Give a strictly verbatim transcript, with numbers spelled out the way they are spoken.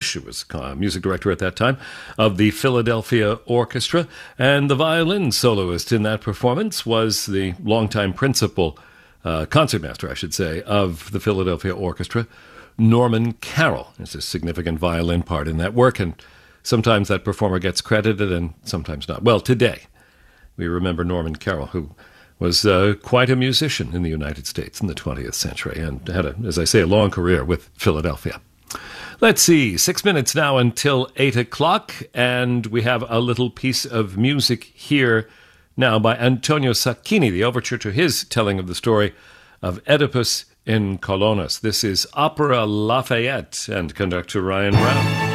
Bush, who was uh, music director at that time, of the Philadelphia Orchestra. And the violin soloist in that performance was the longtime principal, uh, concertmaster, I should say, of the Philadelphia Orchestra, Norman Carroll. There's a significant violin part in that work, and sometimes that performer gets credited and sometimes not. Well, today we remember Norman Carroll, who was uh, quite a musician in the United States in the twentieth century and had, a, as I say, a long career with Philadelphia. Let's see, six minutes now until eight o'clock, and we have a little piece of music here now by Antonio Sacchini, the overture to his telling of the story of Oedipus in Colonus. This is Opera Lafayette, and conductor Ryan Brown.